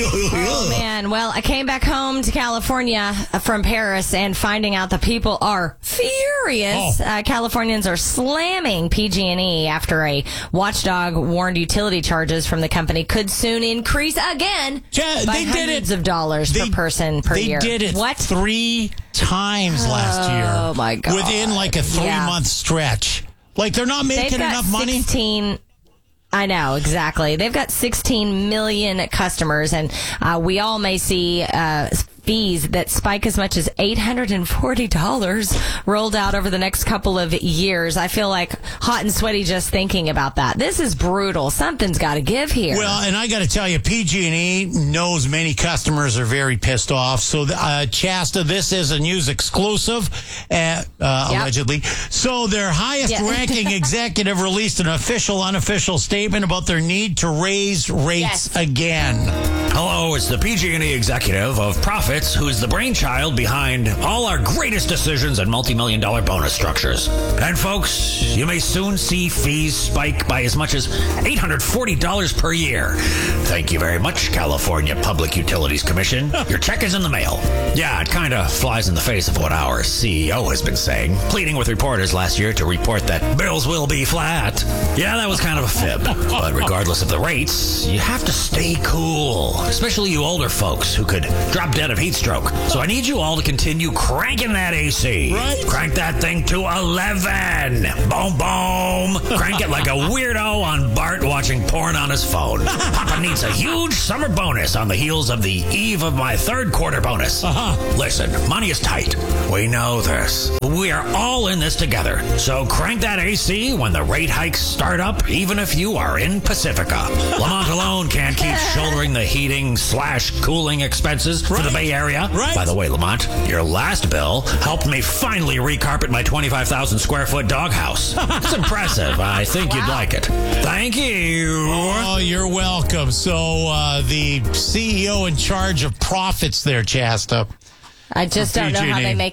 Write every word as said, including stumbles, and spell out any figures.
Oh, man. Well, I came back home to California from Paris and finding out the people are furious. Oh. Uh, Californians are slamming P G and E after a watchdog warned utility charges from the company could soon increase again Yeah, by they did hundreds it. of dollars They- per person per they year. did it What? three times last year. Oh, my God. Within like a three-month Yeah. stretch. Like, they're not making They've got enough money? sixteen I know, exactly. They've got sixteen million customers, and uh, we all may see uh, fees that spike as much as eight hundred forty dollars rolled out over the next couple of years. I feel like hot and sweaty just thinking about that. This is brutal. Something's got to give here. Well, and I got to tell you, P G and E knows many customers are very pissed off. So, uh, Shasta, this is a news exclusive, uh, uh, Yep. allegedly. So, their highest-ranking Yeah. executive released an official, unofficial statement about their need to raise rates Yes. again. Hello, it's the P G and E executive of Profits, who's the brainchild behind all our greatest decisions and multi-million dollar bonus structures. And folks, you may soon see fees spike by as much as eight hundred forty dollars per year. Thank you very much, California Public Utilities Commission. Your check is in the mail. Yeah, it kind of flies in the face of what our C E O has been saying, pleading with reporters last year to report that bills will be flat. Yeah, that was kind of a fib. But regardless of the rates, you have to stay cool, especially you older folks who could drop dead of heat stroke. So I need you all to continue cranking that A C. Right. Crank that thing to eleven. Boom, boom. Crank it like a weirdo on Bart watching porn on his phone. Papa needs a huge summer bonus on the heels of the eve of my third quarter bonus. Uh-huh. Listen, money is tight. We know this. We are all in this together. So crank that A C when the rate hikes start up, even if you are in Pacifica. Lamont alone can't keep shouldering the heating slash cooling expenses for the Right. Bay Area. Right. By the way, Lamont, your last bill helped me finally recarpet my twenty-five thousand square foot doghouse. It's impressive. I think you'd like it. Thank you. Oh, you're welcome. So, uh, the C E O in charge of Profits there, Shasta. I just don't know how P G and E. they make